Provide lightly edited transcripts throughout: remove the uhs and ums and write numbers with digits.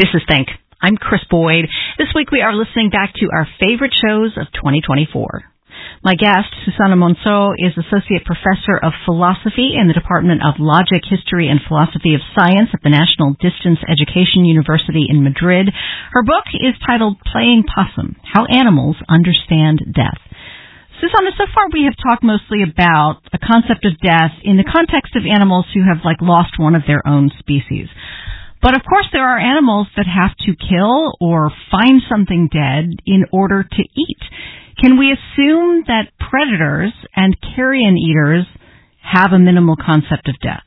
This is Think. I'm Chris Boyd. This week we are listening back to our favorite shows of 2024. My guest, Susana Monzó, is Associate Professor of Philosophy in the Department of Logic, History, and Philosophy of Science at the National Distance Education University in Madrid. Her book is titled Playing Possum, How Animals Understand Death. Susana, so far we have talked mostly about a concept of death in the context of animals who have lost one of their own species. But of course there are animals that have to kill or find something dead in order to eat. Can we assume that predators and carrion eaters have a minimal concept of death?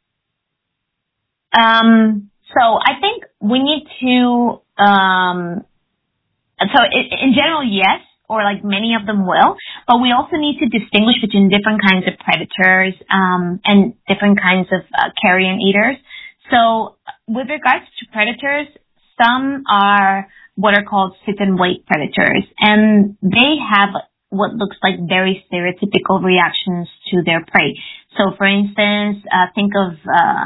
So I think we need to, in general, yes, or many of them will, but we also need to distinguish between different kinds of predators, and different kinds of carrion eaters. So with regards to predators, some are what are called sit-and-wait predators, and they have what looks like very stereotypical reactions to their prey. So, for instance, think of,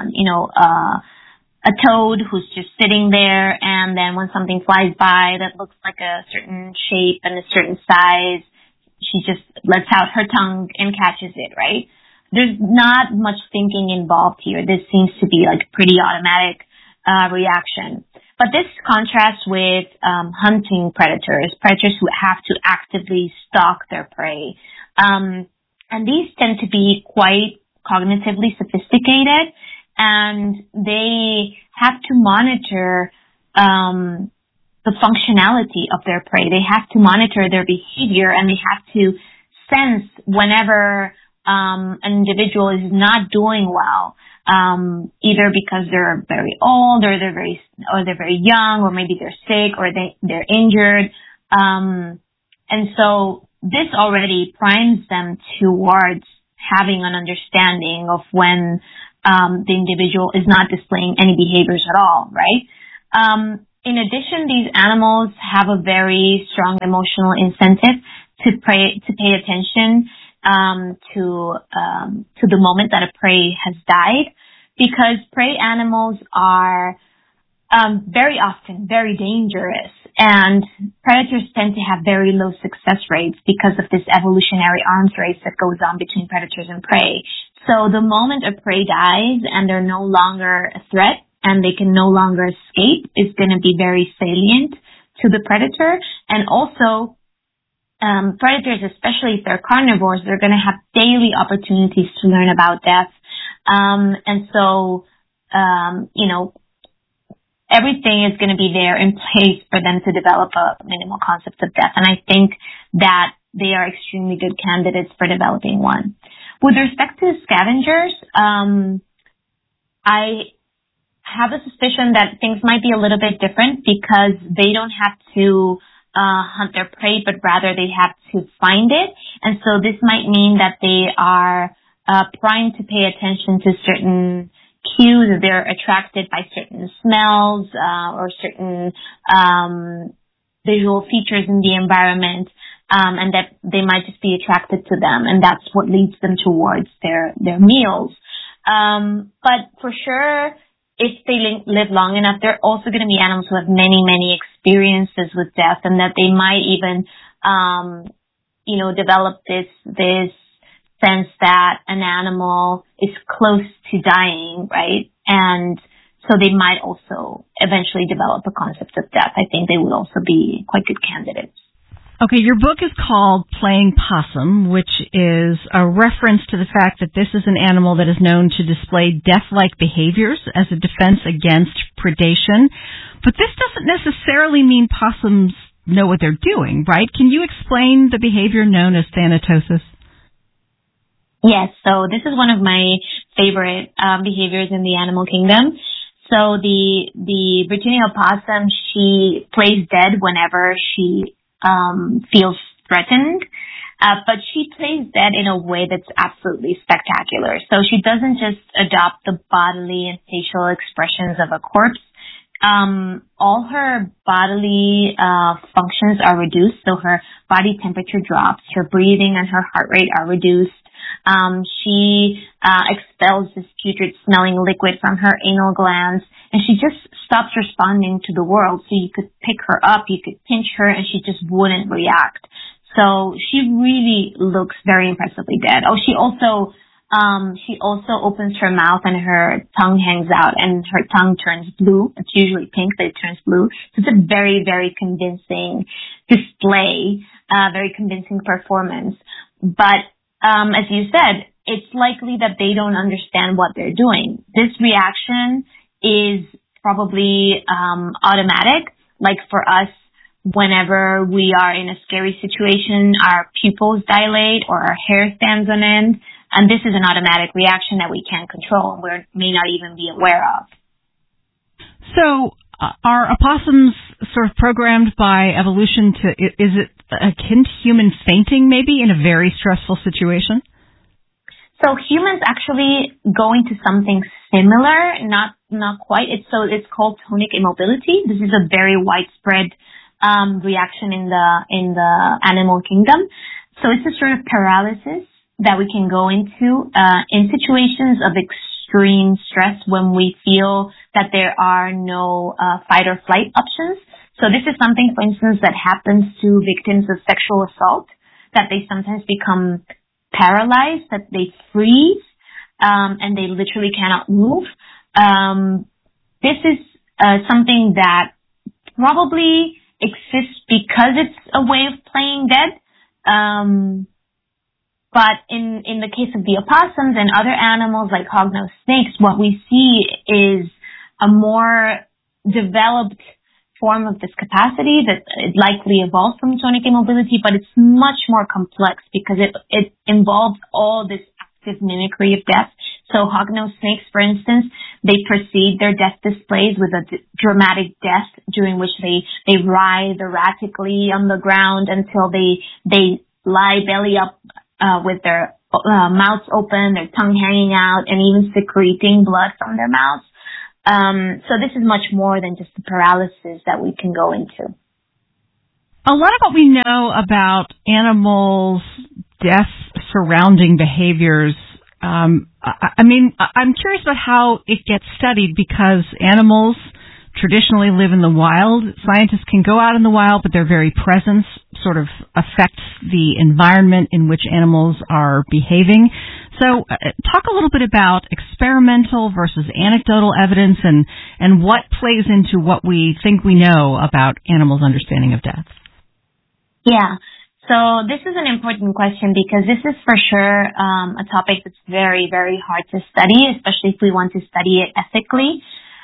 a toad who's just sitting there, and then when something flies by that looks like a certain shape and a certain size, she just lets out her tongue and catches it, right? There's not much thinking involved here. This seems to be pretty automatic reaction. But this contrasts with hunting predators who have to actively stalk their prey. And these tend to be quite cognitively sophisticated, and they have to monitor the functionality of their prey. They have to monitor their behavior, and they have to sense whenever an individual is not doing well, either because they're very old, or they're very young, or maybe they're sick, or they're injured. And so this already primes them towards having an understanding of when the individual is not displaying any behaviors at all, right? In addition, these animals have a very strong emotional incentive to pay attention to the moment that a prey has died, because prey animals are very often very dangerous, and predators tend to have very low success rates because of this evolutionary arms race that goes on between predators and prey. So the moment a prey dies and they're no longer a threat and they can no longer escape is going to be very salient to the predator. And also, predators, especially if they're carnivores, they're going to have daily opportunities to learn about death. And so, everything is going to be there in place for them to develop a minimal concept of death. And I think that they are extremely good candidates for developing one. With respect to scavengers, I have a suspicion that things might be a little bit different, because they don't have to hunt their prey, but rather they have to find it. And so this might mean that they are primed to pay attention to certain cues. They're attracted by certain smells or certain visual features in the environment, and that they might just be attracted to them, and that's what leads them towards their meals. But for sure, if they live long enough, they're also going to be animals who have many, many experiences with death, and that they might even, develop this sense that an animal is close to dying, right? And so they might also eventually develop a concept of death. I think they would also be quite good candidates. Okay, your book is called Playing Possum, which is a reference to the fact that this is an animal that is known to display death-like behaviors as a defense against predation. But this doesn't necessarily mean possums know what they're doing, right? Can you explain the behavior known as thanatosis? Yes, so this is one of my favorite behaviors in the animal kingdom. So the Britannia opossum, she plays dead whenever she feels threatened, but she plays dead in a way that's absolutely spectacular. So she doesn't just adopt the bodily and facial expressions of a corpse. All her bodily functions are reduced, so her body temperature drops, her breathing and her heart rate are reduced. She expels this putrid smelling liquid from her anal glands, and she just stops responding to the world. So you could pick her up, you could pinch her, and she just wouldn't react. So she really looks very impressively dead. Oh, she also opens her mouth and her tongue hangs out and her tongue turns blue. It's usually pink, but it turns blue. So it's a very, very convincing display, very convincing performance. But, as you said, it's likely that they don't understand what they're doing. This reaction is probably, automatic. Like for us, whenever we are in a scary situation, our pupils dilate or our hair stands on end. And this is an automatic reaction that we can't control and we may not even be aware of. So are opossums sort of programmed by evolution to, is it akin to human fainting maybe in a very stressful situation? So humans actually go into something similar, not quite. It's called tonic immobility. This is a very widespread reaction in the animal kingdom. So it's a sort of paralysis that we can go into in situations of extreme stress when we feel that there are no fight or flight options. So this is something, for instance, that happens to victims of sexual assault, that they sometimes become paralyzed, that they freeze, and they literally cannot move. This is something that probably exists because it's a way of playing dead. But in the case of the opossums and other animals like hognose snakes, what we see is a more developed form of this capacity that it likely evolved from tonic immobility, but it's much more complex because it involves all this active mimicry of death. So hognose snakes, for instance, they precede their death displays with a dramatic death during which they writhe erratically on the ground until they lie belly up with their mouths open, their tongue hanging out, and even secreting blood from their mouths. So this is much more than just the paralysis that we can go into. A lot of what we know about animals' death surrounding behaviors, I mean, I'm curious about how it gets studied because animals traditionally live in the wild. Scientists can go out in the wild, but their very presence sort of affects the environment in which animals are behaving. So talk a little bit about experimental versus anecdotal evidence and what plays into what we think we know about animals' understanding of death. Yeah. So this is an important question because this is for sure a topic that's very, very hard to study, especially if we want to study it ethically.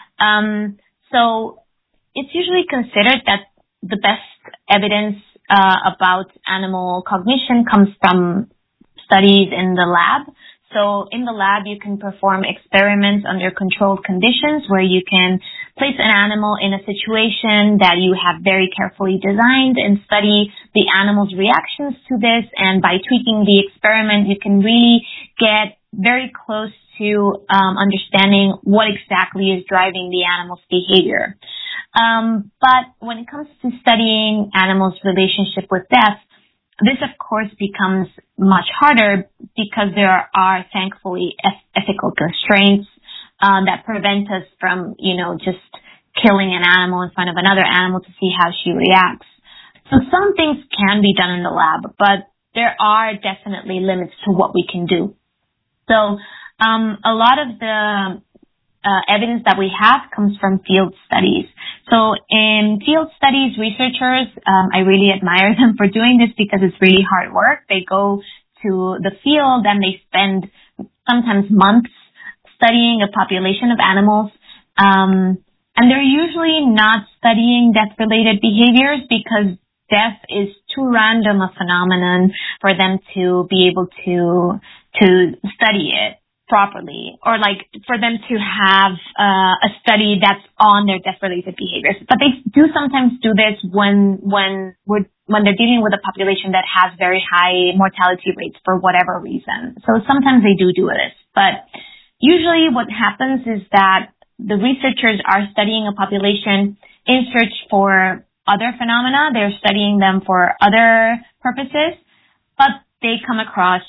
So it's usually considered that the best evidence about animal cognition comes from studies in the lab. So in the lab, you can perform experiments under controlled conditions where you can place an animal in a situation that you have very carefully designed and study the animal's reactions to this. And by tweaking the experiment, you can really get very close to understanding what exactly is driving the animal's behavior. But when it comes to studying animals' relationship with death, this, of course, becomes much harder because there are, thankfully, ethical constraints that prevent us from, just killing an animal in front of another animal to see how she reacts. So some things can be done in the lab, but there are definitely limits to what we can do. So a lot of the evidence that we have comes from field studies. So in field studies, researchers, I really admire them for doing this because it's really hard work. They go to the field and they spend sometimes months studying a population of animals. And they're usually not studying death-related behaviors because death is too random a phenomenon for them to be able to study it properly, or like for them to have a study that's on their death-related behaviors. But they do sometimes do this when they're dealing with a population that has very high mortality rates for whatever reason. So sometimes they do this. But usually what happens is that the researchers are studying a population in search for other phenomena. They're studying them for other purposes, but they come across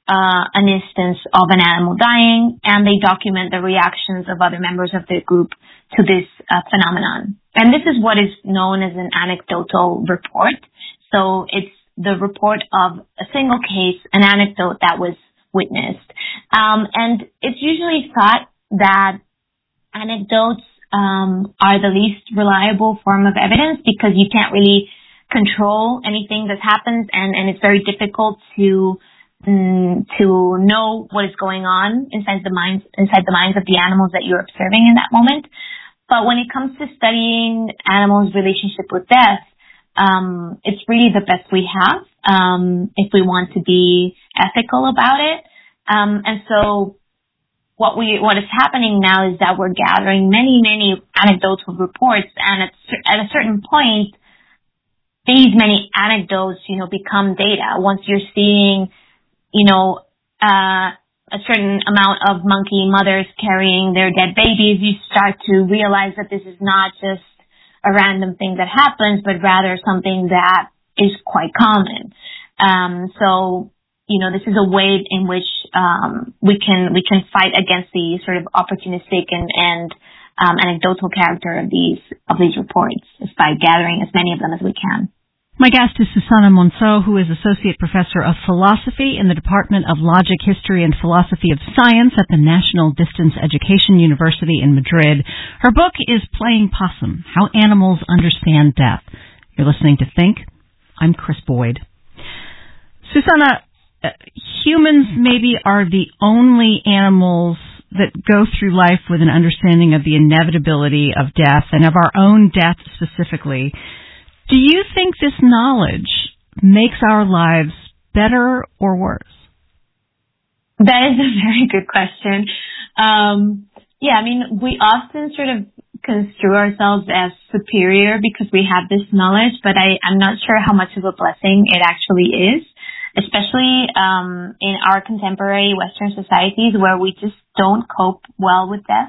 an instance of an animal dying, and they document the reactions of other members of the group to this phenomenon. And this is what is known as an anecdotal report. So it's the report of a single case, an anecdote that was witnessed. And it's usually thought that anecdotes are the least reliable form of evidence because you can't really control anything that happens, and it's very difficult to know what is going on inside the minds of the animals that you're observing in that moment. But when it comes to studying animals' relationship with death, it's really the best we have if we want to be ethical about it. And so what is happening now is that we're gathering many anecdotal reports, and at a certain point, these many anecdotes, become data. Once you're seeing, a certain amount of monkey mothers carrying their dead babies, you start to realize that this is not just a random thing that happens, but rather something that is quite common. So, this is a way in which we can fight against the sort of opportunistic and anecdotal character of these reports, just by gathering as many of them as we can. My guest is Susana Monceau, who is Associate Professor of Philosophy in the Department of Logic, History, and Philosophy of Science at the National Distance Education University in Madrid. Her book is Playing Possum, How Animals Understand Death. You're listening to Think. I'm Chris Boyd. Susana, humans maybe are the only animals that go through life with an understanding of the inevitability of death and of our own death specifically. Do you think this knowledge makes our lives better or worse? That is a very good question. We often sort of construe ourselves as superior because we have this knowledge, but I'm not sure how much of a blessing it actually is, especially in our contemporary Western societies where we just don't cope well with death.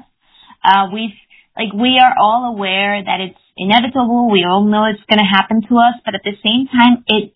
We are all aware that it's inevitable. We all know it's going to happen to us, but at the same time, it